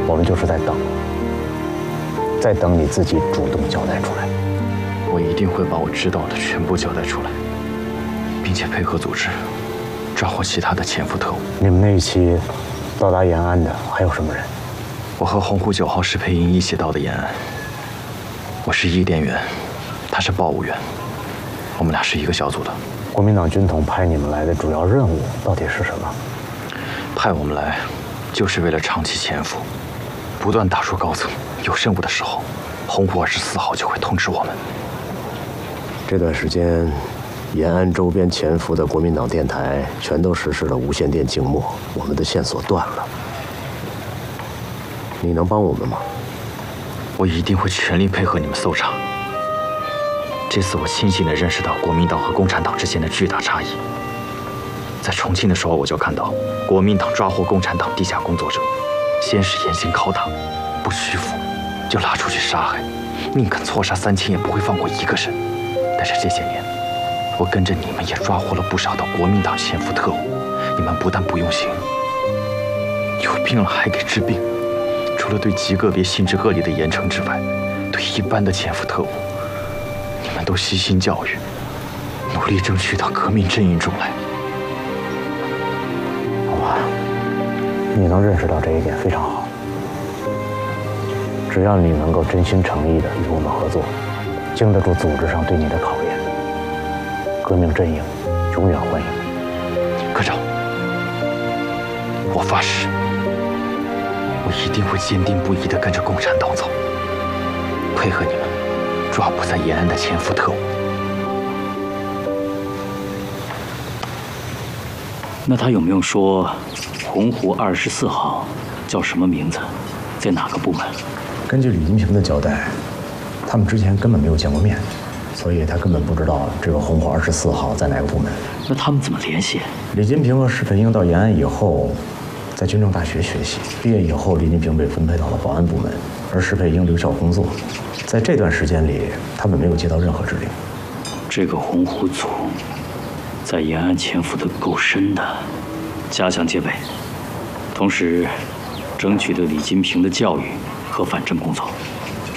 我们就是在等，在等你自己主动交代出来。 我一定会把我知道的全部交代出来，并且配合组织抓获其他的潜伏特务。 你们那一期到达延安的还有什么人？ 我和洪湖9号石佩英一起到的延安。我是伊甸园，他是报务员，我们俩是一个小组的。 国民党军统派你们来的主要任务到底是什么？ 派我们来，就是为了长期潜伏，不断打入高层。有任务的时候，洪湖24号就会通知我们。 这段时间，延安周边潜伏的国民党电台全都实施了无线电静默，我们的线索断了。你能帮我们吗？ 我一定会全力配合你们搜查。这次我清醒地认识到国民党和共产党之间的巨大差异。在重庆的时候，我就看到国民党抓获共产党地下工作者，先是严刑拷打，不屈服就拉出去杀害，宁肯错杀3000也不会放过一个人。但是这些年，我跟着你们也抓获了不少的国民党潜伏特务，你们不但不用刑，有病了还给治病。除了对极个别性质恶劣的严惩之外，对一般的潜伏特务，你们都悉心教育，努力争取到革命阵营中来。 好吧，你能认识到这一点非常好。只要你能够真心诚意地与我们合作，经得住组织上对你的考验，革命阵营永远欢迎你。 科长，我发誓，我一定会坚定不移地跟着共产党走，配合你们抓捕在延安的潜伏特务。 那他有没有说洪湖24号叫什么名字，在哪个部门？ 根据李金平的交代，他们之前根本没有见过面，所以他根本不知道这个洪湖24号在哪个部门。 那他们怎么联系？ 李金平和石佩英到延安以后，在军政大学学习，毕业以后，李金平被分配到了保安部门，而石佩英留校工作。在这段时间里，他们没有接到任何指令。 这个洪湖组在延安潜伏得够深的，加强戒备，同时争取对李金平的教育和反正工作。